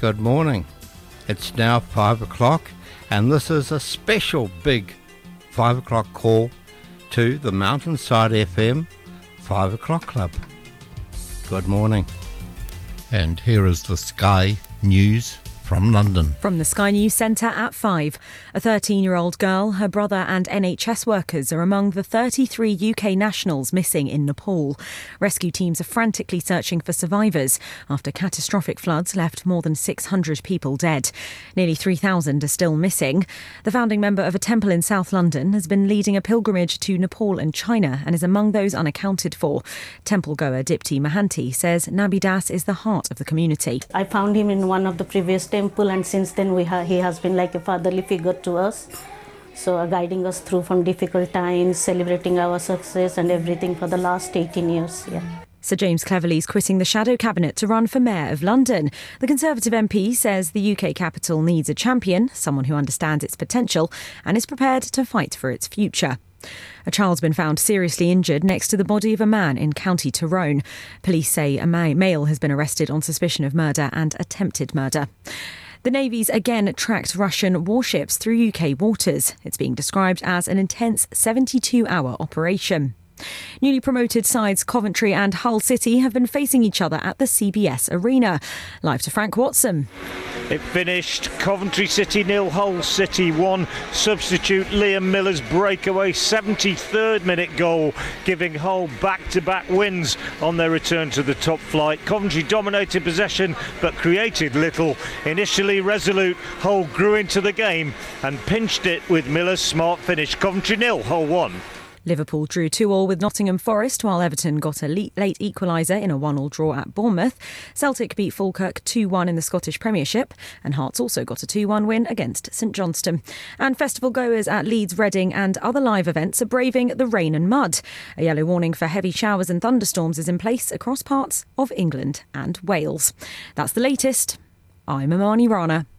Good morning. It's now 5 o'clock and this is a special big 5 o'clock call to the Mountainside FM 5 o'clock club. Good morning. And here is the Sky News from London. From the Sky News Centre at 5. A 13-year-old girl, her brother and NHS workers are among the 33 UK nationals missing in Nepal. Rescue teams are frantically searching for survivors after catastrophic floods left more than 600 people dead. Nearly 3,000 are still missing. The founding member of a temple in South London has been leading a pilgrimage to Nepal and China and is among those unaccounted for. Temple goer Dipti Mahanti says Nabi Das is the heart of the community. I found him in one of the previous temple, and since then he has been like a fatherly figure to us, so guiding us through from difficult times, celebrating our success and everything for the last 18 years. Sir James Cleverly's quitting the shadow cabinet to run for Mayor of London. The Conservative MP says the UK capital needs a champion, someone who understands its potential and is prepared to fight for its future. A child's been found seriously injured next to the body of a man in County Tyrone. Police say a male has been arrested on suspicion of murder and attempted murder. The Navy's again tracked Russian warships through UK waters. It's being described as an intense 72-hour operation. Newly promoted sides Coventry and Hull City have been facing each other at the CBS Arena. Live to Frank Watson. It finished Coventry City 0, Hull City 1. Substitute Liam Miller's breakaway 73rd minute goal, giving Hull back-to-back wins on their return to the top flight. Coventry dominated possession but created little. Initially resolute, Hull grew into the game and pinched it with Miller's smart finish. Coventry 0, Hull 1. Liverpool drew 2-2 with Nottingham Forest, while Everton got a late equaliser in a 1-1 draw at Bournemouth. Celtic beat Falkirk 2-1 in the Scottish Premiership, and Hearts also got a 2-1 win against St Johnstone. And festival goers at Leeds, Reading and other live events are braving the rain and mud. A yellow warning for heavy showers and thunderstorms is in place across parts of England and Wales. That's the latest. I'm Imani Rana.